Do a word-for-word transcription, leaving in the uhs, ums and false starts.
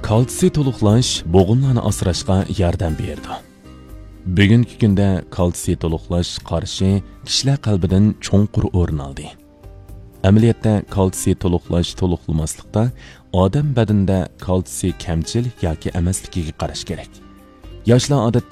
Kalsiy to'liqlash bo'g'inlarni asrashga yordam berdi. Bugungi kunda kalsiy to'liqlash qarashi kishilar qalbidan cho'nqur o'rin oldi. Amaliyotda kalsiy to'liqlash to'liqlamaslikda odam badanida kalsiy kamchil yoki emasligiga qarash kerak. Yoshlar odatda